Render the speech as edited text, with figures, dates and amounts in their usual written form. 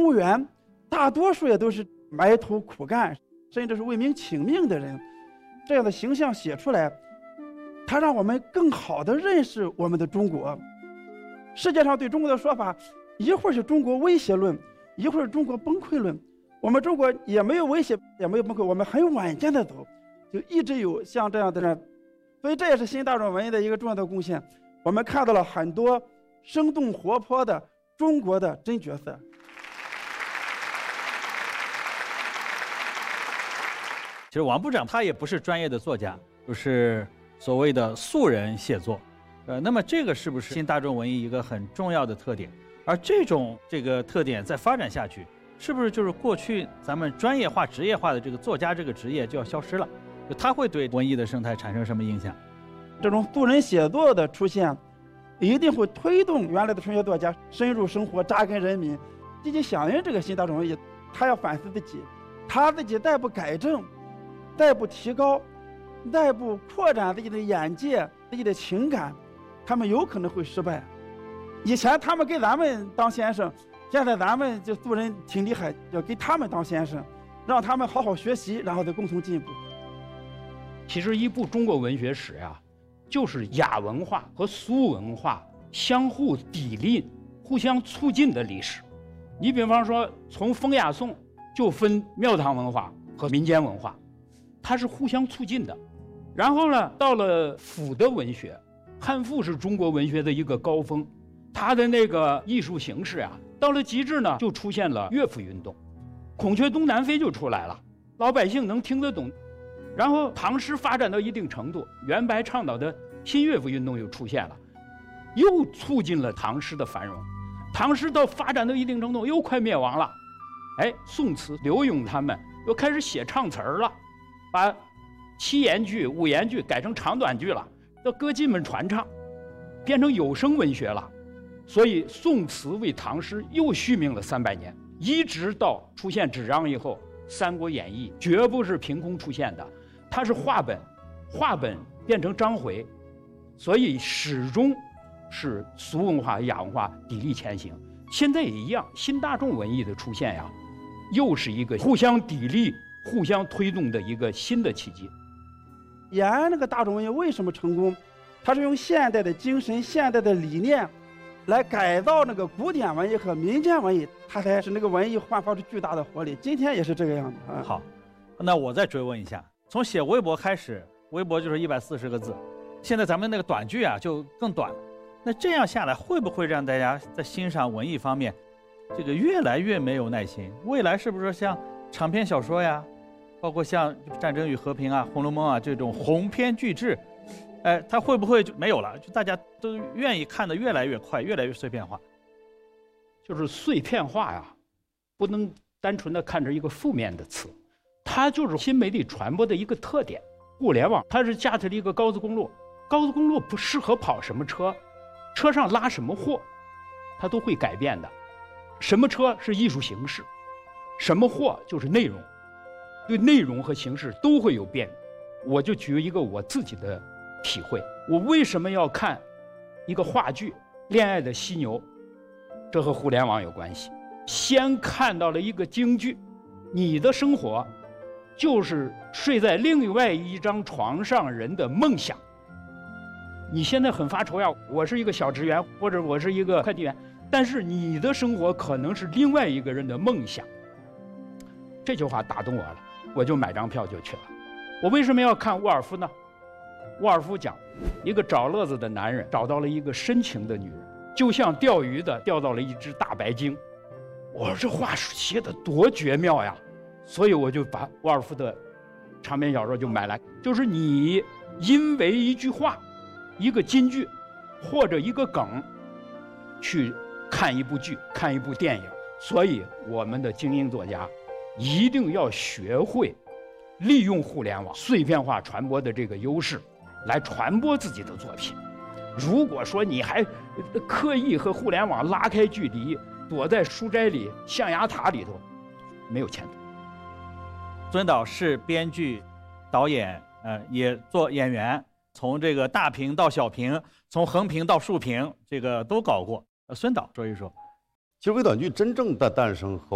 务员大多数也都是埋头苦干，甚至是为民请命的人。这样的形象写出来，它让我们更好地认识我们的中国。世界上对中国的说法，一会儿是中国威胁论，一会儿是中国崩溃论。我们中国也没有威胁，也没有崩溃，我们很稳健地走，就一直有像这样的人。所以这也是新大众文艺的一个重要的贡献。我们看到了很多生动活泼的中国的真角色。 其实王部长他也不是专业的作家，就是所谓的素人写作。那么这个是不是新大众文艺一个很重要的特点？而这个特点再发展下去，是不是就是过去咱们专业化、职业化的这个作家这个职业就要消失了？就它会对文艺的生态产生什么影响？ 这种素人写作的出现，一定会推动原来的纯学作家深入生活、扎根人民，积极响应这个新大众文艺。他要反思自己，他自己再不改正，再不提高，再不扩展自己的眼界、自己的情感，他们有可能会失败。以前他们给咱们当先生，现在咱们这素人挺厉害，要给他们当先生，让他们好好学习，然后再共同进步。 其实一部中国文学史呀，就是雅文化和俗文化相互砥砺、互相促进的历史。你比方说，从风雅颂就分庙堂文化和民间文化，它是互相促进的。然后呢，到了府的文学，汉赋是中国文学的一个高峰，它的那个艺术形式啊，到了极致呢，就出现了乐府运动，孔雀东南飞就出来了，老百姓能听得懂。然后唐诗发展到一定程度，元白倡导的新乐府运动又出现了，又促进了唐诗的繁荣。唐诗到发展到一定程度，又快灭亡了。宋词刘永他们又开始写唱词儿了，把7言句、5言句改成长短句了，叫歌妓们传唱，变成有声文学了。所以宋词为唐诗又续命了300年，一直到出现纸张以后，《三国演义》绝不是凭空出现的，它是话本，话本变成章回，所以始终是俗文化、雅文化砥砺前行。现在也一样，新大众文艺的出现呀，又是一个互相砥砺、互相推动的一个新的契机。 延安那个大众文艺为什么成功？它是用现代的精神、现代的理念来改造那个古典文艺和民间文艺，它才使那个文艺焕发出巨大的活力。今天也是这个样子啊。 好，那我再追问一下，从写微博开始，微博就是140个字，现在咱们那个短剧啊就更短了。那这样下来，会不会让大家在欣赏文艺方面，这个越来越没有耐心？未来是不是像长篇小说呀，包括像《战争与和平》啊、《红楼梦》啊这种鸿篇巨制，它会不会就没有了？就大家都愿意看得越来越快，越来越碎片化。 就是碎片化呀，不能单纯的看成一个负面的词，它就是新媒体传播的一个特点。互联网它是架起了一个高速公路，高速公路不适合跑什么车，车上拉什么货，它都会改变的。什么车是艺术形式，什么货就是内容，对内容和形式都会有变。我就举一个我自己的体会，我为什么要看一个话剧《恋爱的犀牛》，这和互联网有关系。先看到了一个京剧，你的生活就是睡在另外一张床上人的梦想。你现在很发愁呀，我是一个小职员，或者我是一个快递员，但是你的生活可能是另外一个人的梦想。这句话打动我了，我就买张票就去了。我为什么要看沃尔夫呢？沃尔夫讲，一个找乐子的男人找到了一个深情的女人，就像钓鱼的钓到了一只大白鲸。我说这话写得多绝妙呀！所以我就把沃尔夫的长篇小说就买来。就是你因为一句话、一个金句或者一个梗去看一部剧、看一部电影。所以我们的精英作家一定要学会利用互联网碎片化传播的这个优势来传播自己的作品。如果说你还刻意和互联网拉开距离，躲在书斋里、象牙塔里头，没有前途。 孙导是编剧、导演，也做演员，从这个大屏到小屏，从横屏到竖屏，这个都搞过。孙导说一说。 其实微短剧真正的诞生和